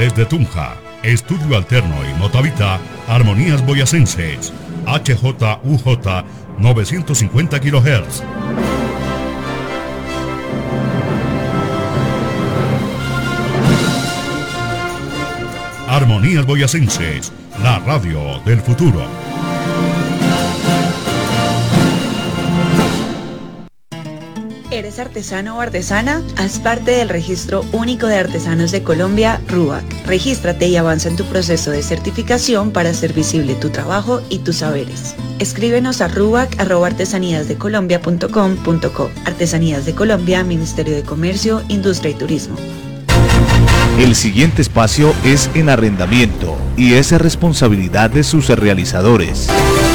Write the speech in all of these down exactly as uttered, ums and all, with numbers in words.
Desde Tunja, Estudio Alterno y Motavita, Armonías Boyacenses, H J U J novecientos cincuenta kilohertz. Armonías Boyacenses, la radio del futuro. ¿Eres artesano o artesana? Haz parte del Registro Único de Artesanos de Colombia, RUAC. Regístrate y avanza en tu proceso de certificación para hacer visible tu trabajo y tus saberes. Escríbenos a ruac arroba artesanías de colombia punto com punto co. Artesanías de Colombia, Ministerio de Comercio, Industria y Turismo. El siguiente espacio es en arrendamiento y es responsabilidad de sus realizadores.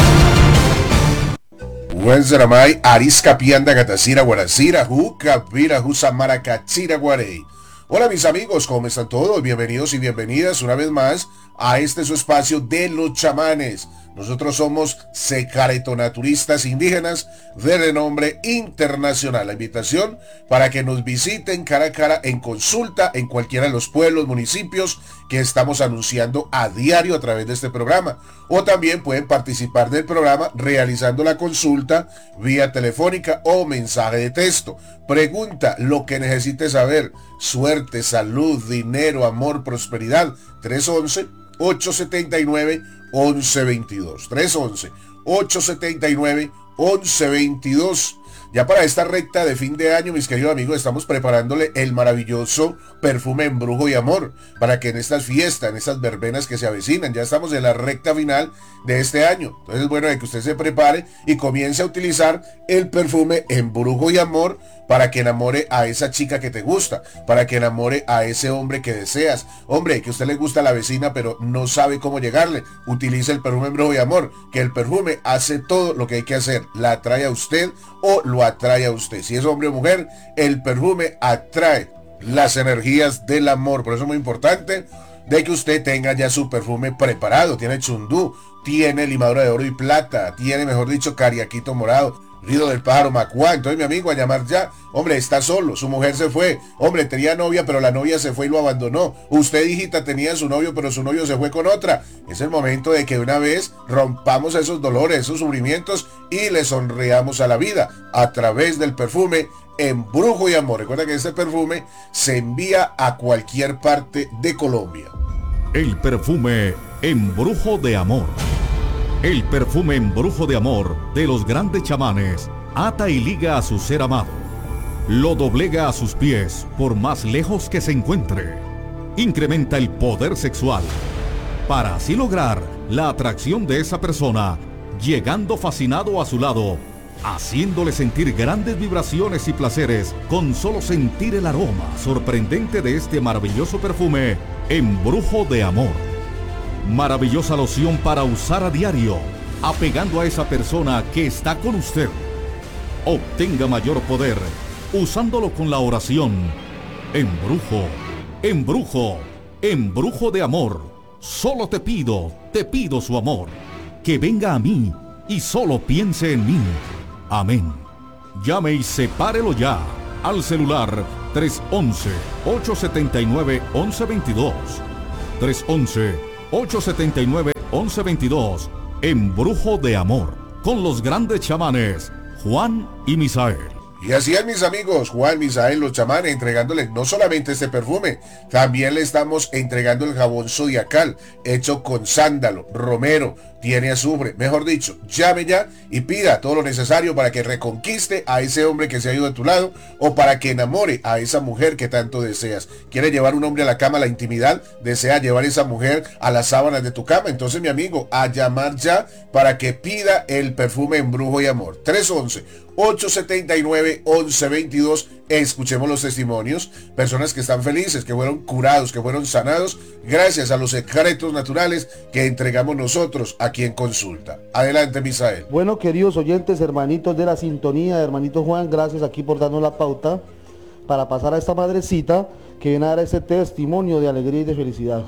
Wenzaramay, Arisca Pianda Gatacira Guaracira, Juca Vira Jusamara Cachira Guarey. Hola mis amigos, ¿cómo están todos? Bienvenidos y bienvenidas una vez más a este su espacio de los chamanes. Nosotros somos secaretonaturistas indígenas de renombre internacional. La invitación para que nos visiten cara a cara en consulta en cualquiera de los pueblos, municipios que estamos anunciando a diario a través de este programa. O también pueden participar del programa realizando la consulta vía telefónica o mensaje de texto. Pregunta, lo que necesite saber: suerte, salud, dinero, amor, prosperidad. tres once, ocho setenta y nueve, once veintidós. tres once, ocho setenta y nueve, once veintidós. Ya para esta recta de fin de año, mis queridos amigos, estamos preparándole el maravilloso perfume Embrujo y Amor, para que en estas fiestas, en estas verbenas que se avecinan, ya estamos en la recta final de este año. Entonces es bueno de que usted se prepare y comience a utilizar el perfume Embrujo y Amor para que enamore a esa chica que te gusta, para que enamore a ese hombre que deseas. Hombre, que a usted le gusta a la vecina pero no sabe cómo llegarle, utilice el perfume Embrujo y Amor, que el perfume hace todo lo que hay que hacer, la atrae a usted o lo atrae a usted. Si es hombre o mujer, el perfume atrae las energías del amor. Por eso es muy importante de que usted tenga ya su perfume preparado. Tiene chundú, tiene limadura de oro y plata, tiene, mejor dicho, cariaquito morado, rido del pájaro macuá. Entonces, mi amigo, a llamar ya. Hombre, está solo, su mujer se fue. Hombre, tenía novia, pero la novia se fue y lo abandonó. Usted, hijita, tenía su novio, pero su novio se fue con otra. Es el momento de que de una vez rompamos esos dolores, esos sufrimientos y le sonreamos a la vida a través del perfume Embrujo y Amor. Recuerda que este perfume se envía a cualquier parte de Colombia. El perfume Embrujo de Amor. El perfume Embrujo de Amor de los grandes chamanes ata y liga a su ser amado. Lo doblega a sus pies por más lejos que se encuentre. Incrementa el poder sexual para así lograr la atracción de esa persona, llegando fascinado a su lado, haciéndole sentir grandes vibraciones y placeres con solo sentir el aroma sorprendente de este maravilloso perfume Embrujo de Amor. Maravillosa loción para usar a diario, apegando a esa persona que está con usted. Obtenga mayor poder usándolo con la oración: Embrujo, embrujo, embrujo de amor. Solo te pido, te pido su amor, que venga a mí y solo piense en mí. Amén. Llame y sepárelo ya al celular tres once, ocho setenta y nueve, once veintidós. tres once, ocho setenta y nueve, once veintidós. Embrujo de Amor, con los grandes chamanes Juan y Misael. Y así es, mis amigos, Juan, Misael, los chamanes, entregándoles no solamente este perfume, también le estamos entregando el jabón zodiacal, hecho con sándalo, romero, tiene azufre. Mejor dicho, llame ya y pida todo lo necesario para que reconquiste a ese hombre que se ha ido de tu lado, o para que enamore a esa mujer que tanto deseas. ¿Quiere llevar un hombre a la cama, a la intimidad? ¿Desea llevar a esa mujer a las sábanas de tu cama? Entonces, mi amigo, a llamar ya para que pida el perfume Embrujo y Amor. tres once, ocho setenta y nueve, once veintidós. Escuchemos los testimonios, personas que están felices, que fueron curados, que fueron sanados gracias a los secretos naturales que entregamos nosotros aquí en Consulta. Adelante, Misael. Bueno, queridos oyentes, hermanitos de la sintonía, hermanito Juan, gracias aquí por darnos la pauta para pasar a esta madrecita que viene a dar ese testimonio de alegría y de felicidad.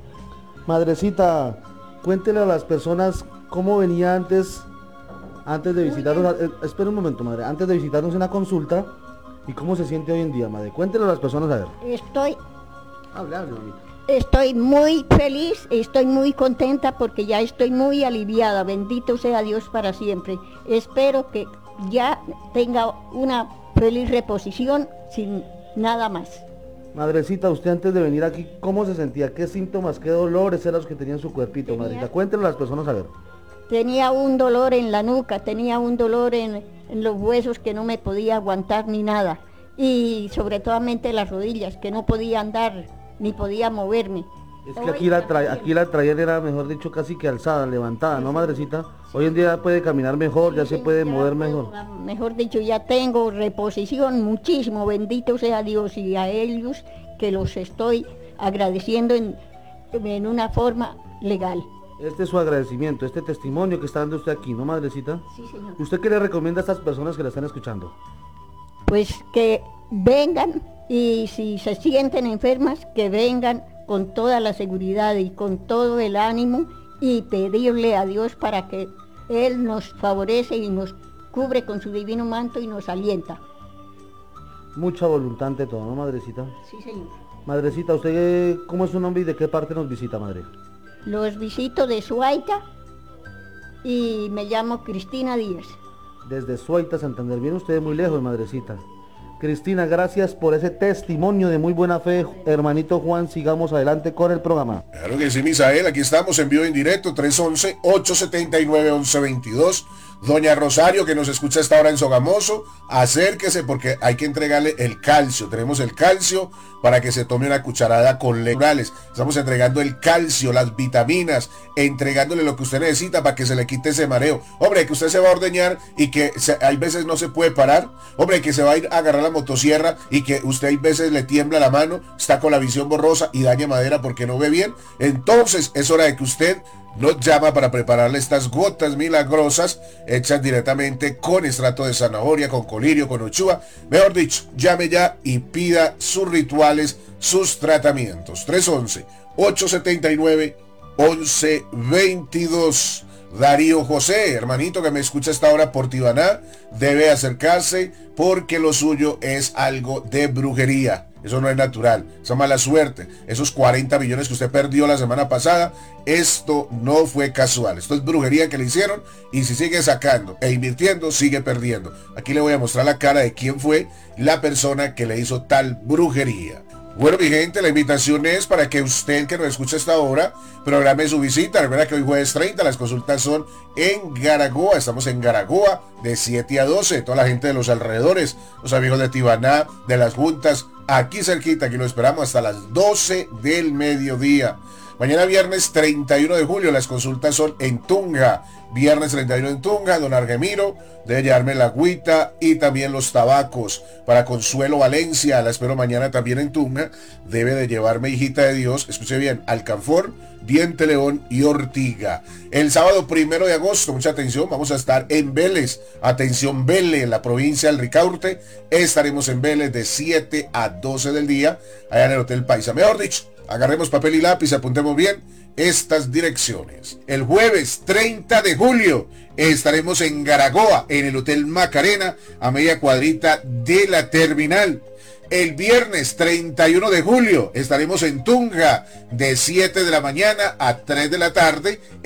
Madrecita, cuéntele a las personas cómo venía antes antes de visitarnos, eh, espera un momento, madre, antes de visitarnos en la consulta, y cómo se siente hoy en día, madre. Cuéntele a las personas a ver. Estoy... Hable, hable, mamita. Estoy muy feliz, estoy muy contenta porque ya estoy muy aliviada, bendito sea Dios para siempre. Espero que ya tenga una feliz reposición sin nada más. Madrecita, usted antes de venir aquí, ¿cómo se sentía? ¿Qué síntomas, qué dolores eran los que tenía en su cuerpito, Tenía... madrecita? Cuéntenle a las personas a ver. Tenía un dolor en la nuca, tenía un dolor en, en los huesos que no me podía aguantar ni nada. Y sobre todo las rodillas, que no podía andar ni podía moverme. Es que aquí la, tra aquí la traían, era mejor dicho, casi que alzada, levantada, ¿no, madrecita? Hoy en día puede caminar mejor, ya se puede mover mejor. Mejor dicho, ya tengo reposición muchísimo, bendito sea Dios, y a ellos que los estoy agradeciendo en, en una forma legal. Este es su agradecimiento, este testimonio que está dando usted aquí, ¿no, madrecita? Sí, señor. ¿Usted qué le recomienda a estas personas que la están escuchando? Pues que vengan, y si se sienten enfermas, que vengan con toda la seguridad y con todo el ánimo, y pedirle a Dios para que Él nos favorece y nos cubre con su divino manto y nos alienta. Mucha voluntad ante todo, ¿no, madrecita? Sí, señor. Madrecita, ¿usted cómo es su nombre y de qué parte nos visita, madre? Los visito de Suaita y me llamo Cristina Díaz. Desde Suaita, Santander. Viene usted muy lejos, madrecita. Cristina, gracias por ese testimonio de muy buena fe. Hermanito Juan, sigamos adelante con el programa. Claro que sí, Misael, aquí estamos en vivo en directo, tres once, ocho setenta y nueve, once veintidós. Doña Rosario, que nos escucha a esta hora en Sogamoso, acérquese porque hay que entregarle el calcio. Tenemos el calcio para que se tome una cucharada con legumbres. Estamos entregando el calcio, las vitaminas, entregándole lo que usted necesita para que se le quite ese mareo. Hombre, que usted se va a ordeñar y que se, hay veces no se puede parar. Hombre, que se va a ir a agarrar la motosierra y que usted hay veces le tiembla la mano, está con la visión borrosa y daña madera porque no ve bien. Entonces es hora de que usted nos llama para prepararle estas gotas milagrosas hechas directamente con extracto de zanahoria, con colirio, con uchúa. Mejor dicho, llame ya y pida sus rituales, sus tratamientos. tres once, ocho setenta y nueve, once veintidós. Darío José, hermanito que me escucha esta hora por Tibaná, debe acercarse porque lo suyo es algo de brujería. Eso no es natural, esa mala suerte, esos cuarenta millones que usted perdió la semana pasada, esto no fue casual, esto es brujería que le hicieron y si sigue sacando e invirtiendo, sigue perdiendo. Aquí le voy a mostrar la cara de quién fue la persona que le hizo tal brujería. Bueno, mi gente, la invitación es para que usted que nos escucha esta hora programe su visita. Recuerda que hoy jueves treinta, las consultas son en Garagoa. Estamos en Garagoa de siete a doce. Toda la gente de los alrededores, los amigos de Tibaná, de las juntas, aquí cerquita, aquí lo esperamos hasta las doce del mediodía. Mañana viernes treinta y uno de julio, las consultas son en Tunja. Viernes treinta y uno en Tunja, don Argemiro debe llevarme la agüita y también los tabacos. Para Consuelo Valencia, la espero mañana también en Tunja, debe de llevarme, hijita de Dios, escuche bien, alcanfor, diente león y ortiga. El sábado primero de agosto, mucha atención, vamos a estar en Vélez. Atención, Vélez, en la provincia del Ricaurte. Estaremos en Vélez de siete a doce del día, allá en el Hotel Paisa. Mejor dicho, agarremos papel y lápiz, apuntemos bien estas direcciones. El jueves treinta de julio estaremos en Garagoa, en el Hotel Macarena, a media cuadrita de la terminal. El viernes treinta y uno de julio estaremos en Tunja de siete de la mañana a tres de la tarde.